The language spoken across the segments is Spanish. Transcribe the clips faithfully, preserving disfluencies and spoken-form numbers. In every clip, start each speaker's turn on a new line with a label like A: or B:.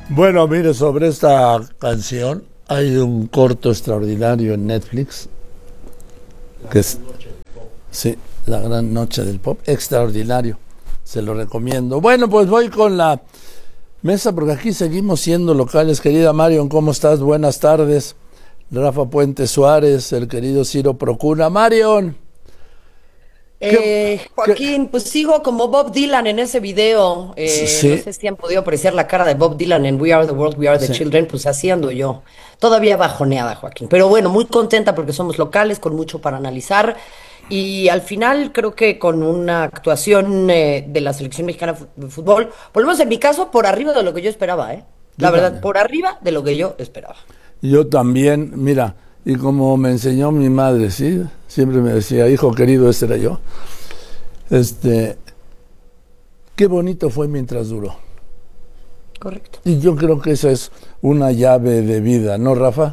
A: Bueno, mire, sobre esta canción hay un corto extraordinario en Netflix, que es, sí, La Gran Noche del Pop, extraordinario, se lo recomiendo. Bueno, pues voy con la mesa, porque aquí seguimos siendo locales. Querida Marion, ¿cómo estás? Buenas tardes. Rafa Puente Suárez, el querido Ciro Procuna. Marion, ¿qué,
B: Eh,
A: qué?
B: Joaquín, pues sigo como Bob Dylan en ese video. Eh, no
A: Sí,
B: sé si han podido apreciar la cara de Bob Dylan en We Are the World, We Are the
A: sí.
B: Children, pues así ando yo. Todavía bajoneada, Joaquín. Pero bueno, muy contenta porque somos locales, con mucho para analizar. Y al final creo que con una actuación eh, de la selección mexicana fu- de fútbol, por lo menos en mi caso, por arriba de lo que yo esperaba, ¿eh?
A: Yo
B: La verdad,
A: también.
B: por arriba de lo que yo esperaba.
A: Yo también, mira, y como me enseñó mi madre, sí, siempre me decía, hijo querido, este era yo. Este, qué bonito fue mientras duró.
B: Correcto.
A: Y yo creo que esa es una llave de vida, ¿no, Rafa?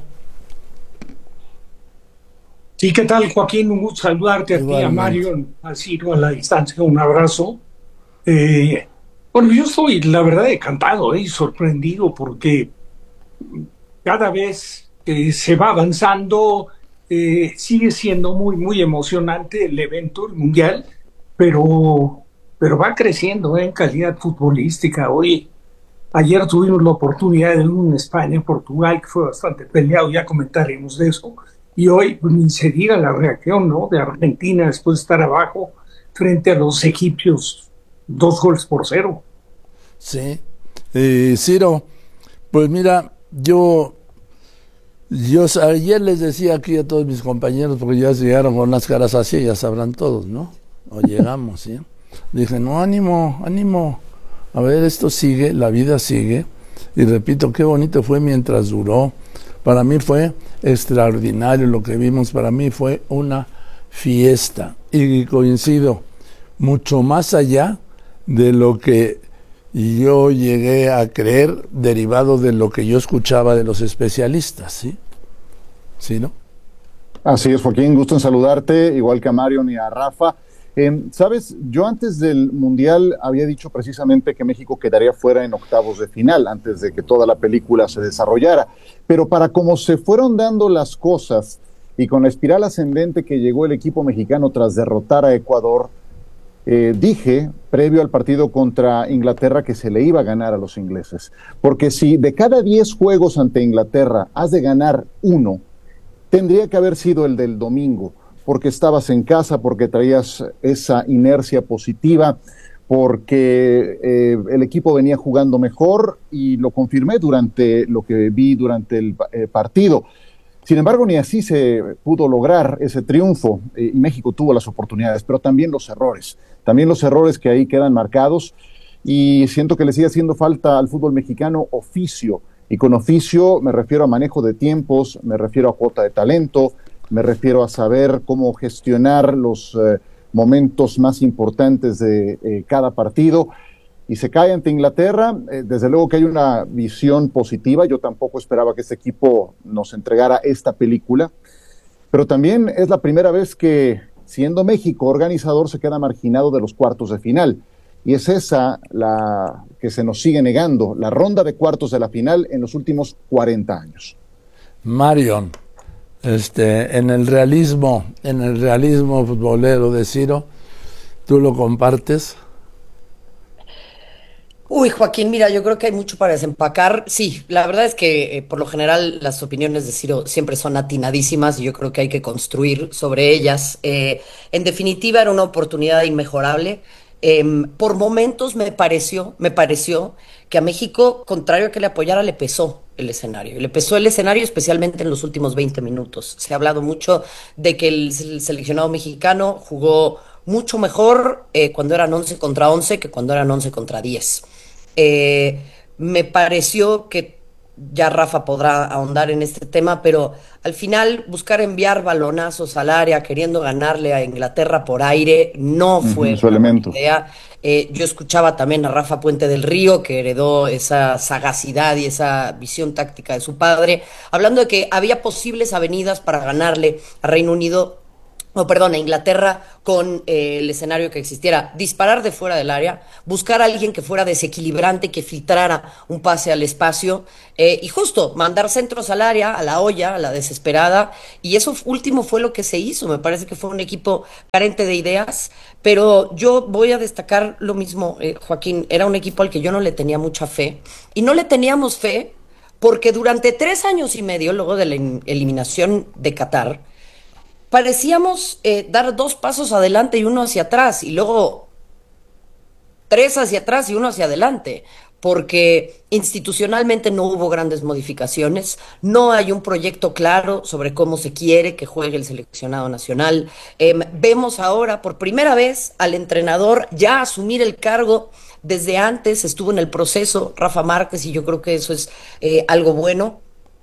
C: Sí, ¿qué tal, Joaquín? Un gusto saludarte a ti, a
A: Igualmente.
C: Mario, a Ciro a la distancia. Un abrazo. Eh, bueno, yo estoy, la verdad, encantado eh, y sorprendido porque cada vez que se va avanzando, eh, sigue siendo muy, muy emocionante el evento, el mundial, pero, pero va creciendo eh, en calidad futbolística. Hoy, ayer tuvimos la oportunidad de un España-Portugal que fue bastante peleado, ya comentaremos de eso. Y hoy, pues, ni se diga la reacción, ¿no?, de Argentina después de estar abajo frente a los egipcios, dos goles por cero.
A: Sí. Eh, Ciro, pues mira, yo, yo s- ayer les decía aquí a todos mis compañeros, porque ya llegaron con unas caras así, ya sabrán todos, ¿no? O llegamos, ¿sí? Dije, no, ánimo, ánimo. A ver, esto sigue, la vida sigue. Y repito, qué bonito fue mientras duró. Para mí fue extraordinario lo que vimos, para mí fue una fiesta. Y coincido, mucho más allá de lo que yo llegué a creer, derivado de lo que yo escuchaba de los especialistas, ¿sí? ¿Sí, no?
D: Así es, Joaquín, gusto en saludarte, igual que a Mario y a Rafa. Eh, Sabes, yo antes del Mundial había dicho precisamente que México quedaría fuera en octavos de final, antes de que toda la película se desarrollara. Pero para cómo se fueron dando las cosas y con la espiral ascendente que llegó el equipo mexicano tras derrotar a Ecuador, eh, dije, previo al partido contra Inglaterra, que se le iba a ganar a los ingleses. Porque si de cada diez juegos ante Inglaterra has de ganar uno, tendría que haber sido el del domingo, porque estabas en casa, porque traías esa inercia positiva, porque eh, el equipo venía jugando mejor y lo confirmé durante lo que vi durante el eh, partido. Sin embargo, ni así se pudo lograr ese triunfo eh, y México tuvo las oportunidades, pero también los errores, también los errores que ahí quedan marcados y siento que le sigue haciendo falta al fútbol mexicano oficio. Y con oficio me refiero a manejo de tiempos, me refiero a cuota de talento, me refiero a saber cómo gestionar los eh, momentos más importantes de eh, cada partido. Y se cae ante Inglaterra, eh, desde luego que hay una visión positiva, yo tampoco esperaba que este equipo nos entregara esta película, pero también es la primera vez que, siendo México organizador, se queda marginado de los cuartos de final. Y es esa la que se nos sigue negando, la ronda de cuartos de la final en los últimos cuarenta años.
A: Marion, este, en el realismo, en el realismo futbolero de Ciro, ¿tú lo compartes?
B: Uy, Joaquín, mira, yo creo que hay mucho para desempacar. Sí, la verdad es que eh, por lo general las opiniones de Ciro siempre son atinadísimas y yo creo que hay que construir sobre ellas. Eh, en definitiva, era una oportunidad inmejorable. Em, por momentos me pareció, me pareció que a México, contrario a que le apoyara, le pesó el escenario. Y le pesó el escenario especialmente en los últimos veinte minutos. Se ha hablado mucho de que el, el seleccionado mexicano jugó mucho mejor eh, cuando eran once contra once que cuando eran once contra diez. Eh, Me pareció que ya Rafa podrá ahondar en este tema, pero al final buscar enviar balonazos al área queriendo ganarle a Inglaterra por aire no
D: Uh -huh,
B: fue
D: su
B: una buena
D: elemento.
B: idea. Eh, yo escuchaba también a Rafa Puente del Río, que heredó esa sagacidad y esa visión táctica de su padre, hablando de que había posibles avenidas para ganarle a Reino Unido o perdón, a Inglaterra con eh, el escenario que existiera, disparar de fuera del área, buscar a alguien que fuera desequilibrante, que filtrara un pase al espacio, eh, y justo mandar centros al área, a la olla, a la desesperada, y eso último fue lo que se hizo. Me parece que fue un equipo carente de ideas, pero yo voy a destacar lo mismo, eh, Joaquín, era un equipo al que yo no le tenía mucha fe, y no le teníamos fe porque durante tres años y medio, luego de la eliminación de Qatar, parecíamos eh, dar dos pasos adelante y uno hacia atrás, y luego tres hacia atrás y uno hacia adelante, porque institucionalmente no hubo grandes modificaciones, no hay un proyecto claro sobre cómo se quiere que juegue el seleccionado nacional. Eh, vemos ahora por primera vez al entrenador ya asumir el cargo. Desde antes estuvo en el proceso Rafa Márquez, y yo creo que eso es eh, algo bueno.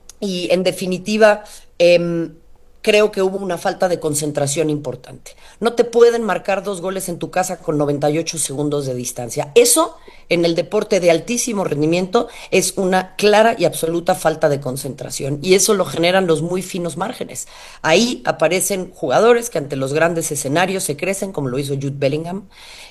B: Y en definitiva, eh, creo que hubo una falta de concentración importante. No te pueden marcar dos goles en tu casa con noventa y ocho segundos de distancia. Eso, en el deporte de altísimo rendimiento, es una clara y absoluta falta de concentración. Y eso lo generan los muy finos márgenes. Ahí aparecen jugadores que ante los grandes escenarios se crecen, como lo hizo Jude Bellingham.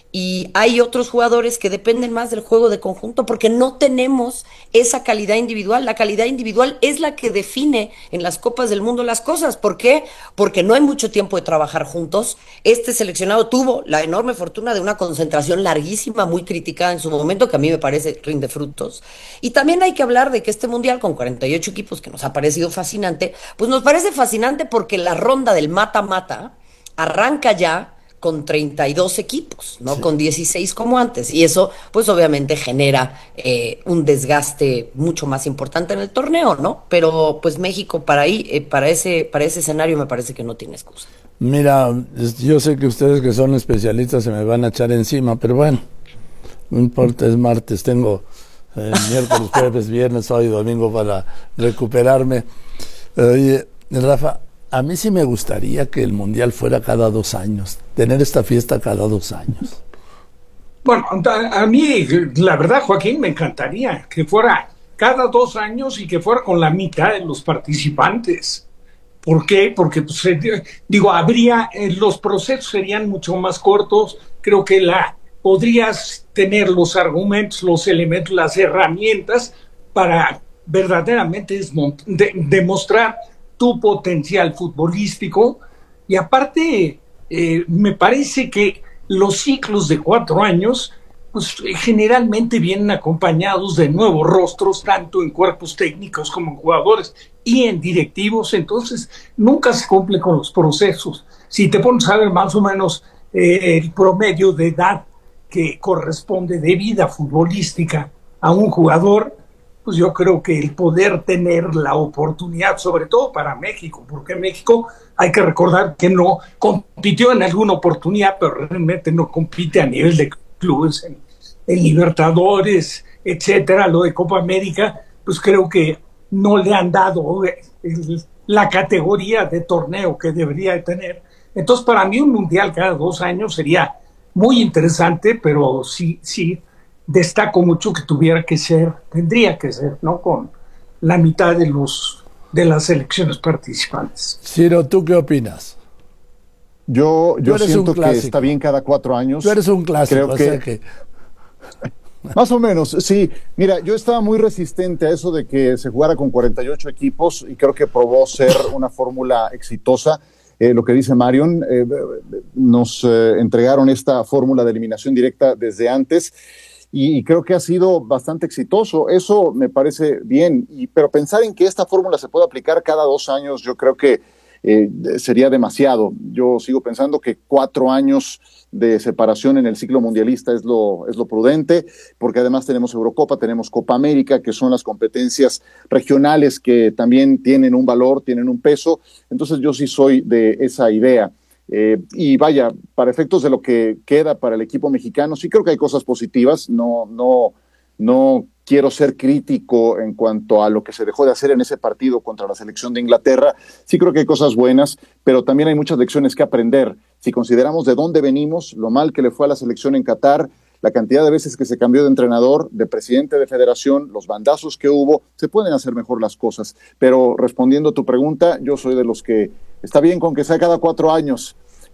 B: Y hay otros jugadores que dependen más del juego de conjunto porque no tenemos esa calidad individual. La calidad individual es la que define en las Copas del Mundo las cosas. ¿Por qué? Porque no hay mucho tiempo de trabajar juntos. Este seleccionado tuvo la enorme fortuna de una concentración larguísima, muy criticada en su momento, que a mí me parece rinde frutos. Y también hay que hablar de que este Mundial, con cuarenta y ocho equipos, que nos ha parecido fascinante, pues nos parece fascinante porque la ronda del mata-mata arranca ya con treinta y dos equipos, no
A: Sí.
B: con dieciséis como antes. Y eso, pues obviamente genera eh, un desgaste mucho más importante en el torneo, ¿no? Pero pues México para ahí, eh, para ese, para ese escenario me parece que no tiene excusa.
A: Mira, es- yo sé que ustedes que son especialistas se me van a echar encima, pero bueno, no importa, es martes, tengo eh, miércoles, jueves, viernes, sábado y domingo para recuperarme. Oye, Rafa, a mí sí me gustaría que el Mundial fuera cada dos años, tener esta fiesta cada dos años.
C: Bueno, a, a mí, la verdad, Joaquín, me encantaría que fuera cada dos años y que fuera con la mitad de los participantes. ¿Por qué? Porque, pues, eh, digo, habría, eh, los procesos serían mucho más cortos. Creo que la podrías tener los argumentos, los elementos, las herramientas para verdaderamente desmont- de- demostrar tu potencial futbolístico. Y aparte, eh, me parece que los ciclos de cuatro años, pues eh, generalmente vienen acompañados de nuevos rostros, tanto en cuerpos técnicos como en jugadores y en directivos. Entonces nunca se cumple con los procesos. Si te pones a ver más o menos eh, el promedio de edad que corresponde de vida futbolística a un jugador, pues yo creo que el poder tener la oportunidad, sobre todo para México, porque México hay que recordar que no compitió en alguna oportunidad, pero realmente no compite a nivel de clubes en, en Libertadores, etcétera. Lo de Copa América, pues creo que no le han dado el, la categoría de torneo que debería de tener. Entonces, para mí un mundial cada dos años sería muy interesante, pero sí, sí, destaco mucho que tuviera que ser, tendría que ser, ¿no? Con la mitad de los de las selecciones participantes.
A: Ciro, ¿tú qué opinas?
D: Yo,
A: Tú
D: yo
A: eres un
D: siento que
A: clásico.
D: está bien cada cuatro años.
A: Tú eres un clásico,
D: Creo
A: o
D: que,
A: sea que
D: más o menos, sí. Mira, yo estaba muy resistente a eso de que se jugara con cuarenta y ocho equipos y creo que probó ser una fórmula exitosa. Eh, lo que dice Marion, eh, nos eh, entregaron esta fórmula de eliminación directa desde antes y, y creo que ha sido bastante exitoso. Eso me parece bien, y, pero pensar en que esta fórmula se puede aplicar cada dos años, yo creo que eh, sería demasiado. Yo sigo pensando que cuatro años de separación en el ciclo mundialista es lo, es lo prudente, porque además tenemos Eurocopa, tenemos Copa América, que son las competencias regionales que también tienen un valor, tienen un peso. Entonces yo sí soy de esa idea. Eh, y vaya, para efectos de lo que queda para el equipo mexicano, sí creo que hay cosas positivas. No, no, no quiero ser crítico en cuanto a lo que se dejó de hacer en ese partido contra la selección de Inglaterra. Sí creo que hay cosas buenas, pero también hay muchas lecciones que aprender. Si consideramos de dónde venimos, lo mal que le fue a la selección en Qatar, la cantidad de veces que se cambió de entrenador, de presidente de federación, los bandazos que hubo, se pueden hacer mejor las cosas. Pero respondiendo a tu pregunta, yo soy de los que está bien con que sea cada cuatro años,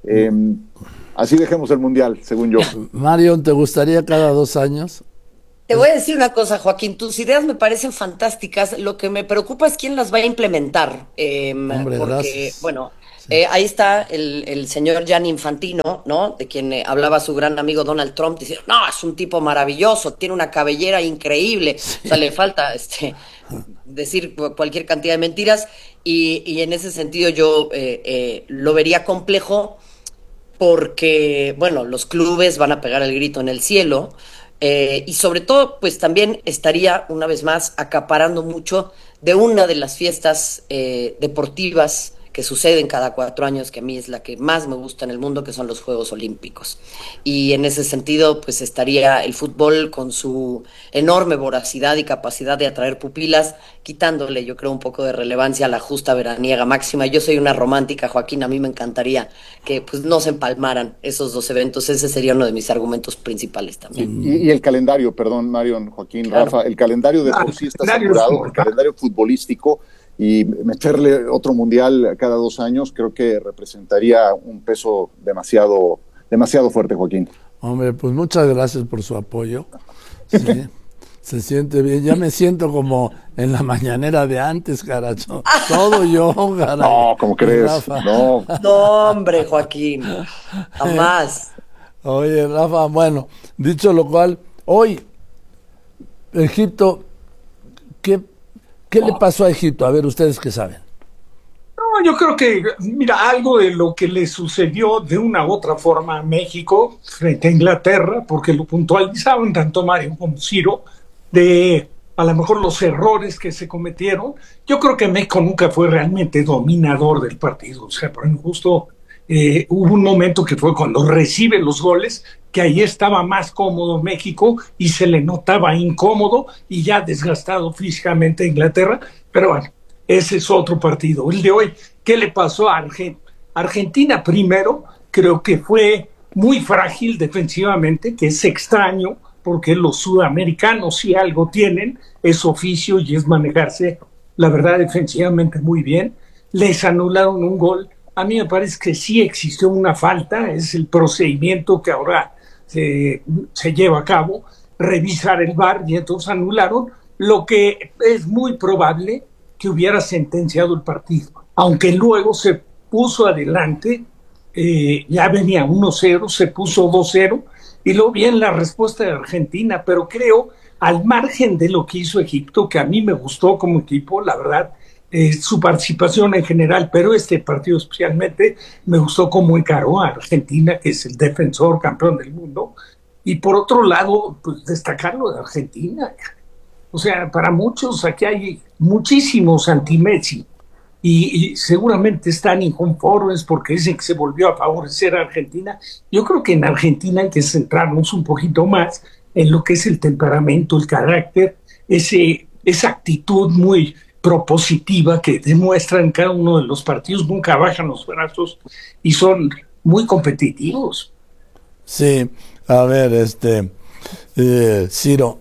D: Eh, así dejemos el Mundial, según yo.
A: Marion, ¿te gustaría cada dos años?
B: Te voy a decir una cosa, Joaquín, tus ideas me parecen fantásticas, lo que me preocupa es quién las va a implementar, eh,
A: Hombre,
B: porque,
A: gracias.
B: bueno,
A: Sí.
B: eh, ahí está el, el señor Gianni Infantino, ¿no? De quien eh, hablaba su gran amigo Donald Trump, diciendo, no, es un tipo maravilloso, tiene una cabellera increíble, o sea, le falta este, decir cu- cualquier cantidad de mentiras, y, y en ese sentido yo eh, eh, lo vería complejo porque, bueno, los clubes van a pegar el grito en el cielo, eh, y sobre todo, pues también estaría una vez más acaparando mucho de una de las fiestas eh, deportivas que suceden cada cuatro años, que a mí es la que más me gusta en el mundo, que son los Juegos Olímpicos. Y en ese sentido, pues estaría el fútbol con su enorme voracidad y capacidad de atraer pupilas, quitándole, yo creo, un poco de relevancia a la justa veraniega máxima. Yo soy una romántica, Joaquín, a mí me encantaría que pues no se empalmaran esos dos eventos. Ese sería uno de mis argumentos principales
D: Sí,
B: también.
D: y, y el calendario, perdón, Marion, Joaquín,
B: Claro.
D: Rafa, el calendario de
C: Ah,
D: por
C: el
D: sí está
C: calendario es
D: saturado, el
C: fundamental.
D: calendario futbolístico, y meterle otro mundial cada dos años creo que representaría un peso demasiado, demasiado fuerte, Joaquín.
A: Hombre, pues muchas gracias por su apoyo. Sí, se siente bien. Ya me siento como en la mañanera de antes, caracho. Todo yo, caray.
D: No, ¿cómo crees?
A: Rafa.
D: No,
B: No, hombre, Joaquín, jamás.
A: Oye, Rafa, bueno, dicho lo cual, hoy, Egipto, ¿qué, qué le pasó a Egipto? A ver, ustedes qué saben.
C: No, yo creo que, mira, algo de lo que le sucedió de una u otra forma a México frente a Inglaterra, porque lo puntualizaban tanto Mario como Ciro, de a lo mejor los errores que se cometieron. Yo creo que México nunca fue realmente dominador del partido. O sea, por ejemplo, justo eh, hubo un momento que fue cuando recibe los goles, que ahí estaba más cómodo México y se le notaba incómodo y ya desgastado físicamente a Inglaterra. Pero bueno, ese es otro partido. El de hoy, ¿qué le pasó a Argentina? Argentina primero, creo que fue muy frágil defensivamente, que es extraño, porque los sudamericanos si algo tienen, es oficio y es manejarse, la verdad, defensivamente muy bien. Les anularon un gol. A mí me parece que sí existió una falta, es el procedimiento que ahora se, se lleva a cabo, revisar el V A R y entonces anularon, lo que es muy probable que hubiera sentenciado el partido, aunque luego se puso adelante, eh, ya venía uno cero, se puso dos cero, y luego viene la respuesta de Argentina, pero creo, al margen de lo que hizo Egipto, que a mí me gustó como equipo, la verdad, eh, su participación en general, pero este partido especialmente, me gustó cómo encaró a Argentina, que es el defensor campeón del mundo, y por otro lado, pues destacar lo de Argentina. O sea, para muchos aquí hay muchísimos anti-Messi y, y seguramente están inconformes porque dicen que se volvió a favorecer a Argentina. Yo creo que en Argentina hay que centrarnos un poquito más en lo que es el temperamento, el carácter, ese, esa actitud muy propositiva que demuestran en cada uno de los partidos. Nunca bajan los brazos y son muy competitivos.
A: Sí, a ver, este, eh, Ciro,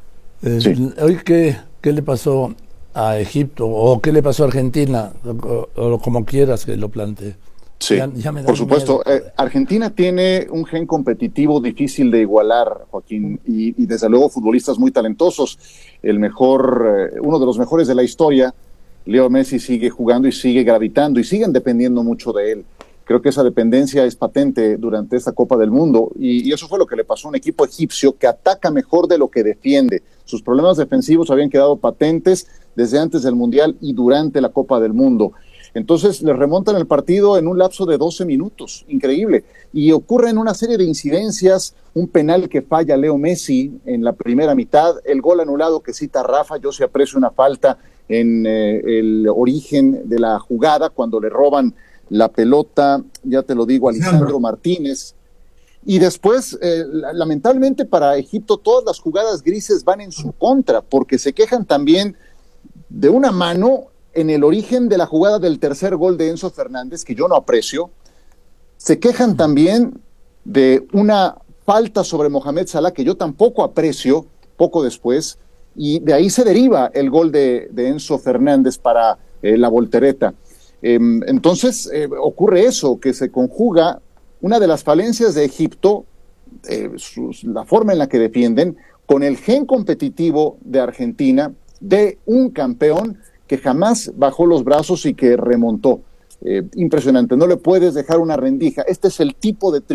A: eh,
D: Sí.
A: hoy qué, qué le pasó a Egipto o qué le pasó a Argentina, o, o como quieras que lo plantee.
D: Sí,
A: Ya- ya me da
D: por supuesto.
A: miedo.
D: Eh, Argentina tiene un gen competitivo difícil de igualar, Joaquín, y, y desde luego futbolistas muy talentosos. El mejor, eh, uno de los mejores de la historia, Leo Messi, sigue jugando y sigue gravitando y siguen dependiendo mucho de él. Creo que esa dependencia es patente durante esta Copa del Mundo y, y eso fue lo que le pasó a un equipo egipcio que ataca mejor de lo que defiende. Sus problemas defensivos habían quedado patentes desde antes del Mundial y durante la Copa del Mundo. Entonces le remontan el partido en un lapso de doce minutos, increíble. Y ocurren una serie de incidencias, un penal que falla Leo Messi en la primera mitad, el gol anulado que cita Rafa, yo sí aprecio una falta en eh, el origen de la jugada, cuando le roban la pelota, ya te lo digo, a Lisandro Martínez. Y después, eh, lamentablemente para Egipto, todas las jugadas grises van en su contra, porque se quejan también de una mano en el origen de la jugada del tercer gol de Enzo Fernández, que yo no aprecio. Se quejan también de una falta sobre Mohamed Salah, que yo tampoco aprecio, poco después, y de ahí se deriva el gol de, de Enzo Fernández para eh, la voltereta. Eh, entonces eh, ocurre eso, que se conjuga una de las falencias de Egipto, eh, sus, la forma en la que defienden, con el gen competitivo de Argentina, de un campeón que jamás bajó los brazos y que remontó. Eh, impresionante, no le puedes dejar una rendija. Este es el tipo de